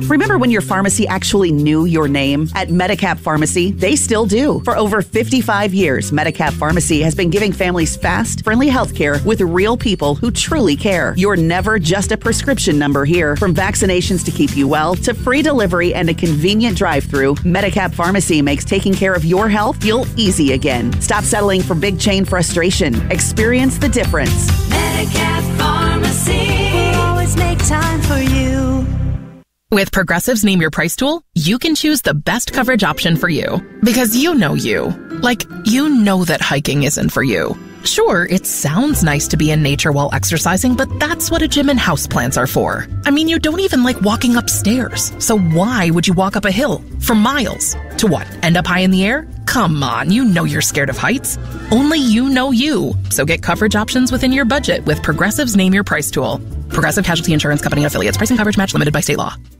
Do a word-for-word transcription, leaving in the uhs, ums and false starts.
Remember when your pharmacy actually knew your name? At Medicap Pharmacy, they still do. For over fifty-five years, Medicap Pharmacy has been giving families fast, friendly healthcare with real people who truly care. You're never just a prescription number here. From vaccinations to keep you well, to free delivery and a convenient drive-through, Medicap Pharmacy makes taking care of your health feel easy again. Stop settling for big chain frustration. Experience the difference. Medicap Pharmacy. We'll always make time for you. With Progressive's Name Your Price tool, you can choose the best coverage option for you. Because you know you. Like, you know that hiking isn't for you. Sure, it sounds nice to be in nature while exercising, but that's what a gym and houseplants are for. I mean, you don't even like walking upstairs. So why would you walk up a hill for miles? To what, end up high in the air? Come on, you know you're scared of heights. Only you know you. So get coverage options within your budget with Progressive's Name Your Price tool. Progressive Casualty Insurance Company and affiliates. Price and coverage match limited by state law.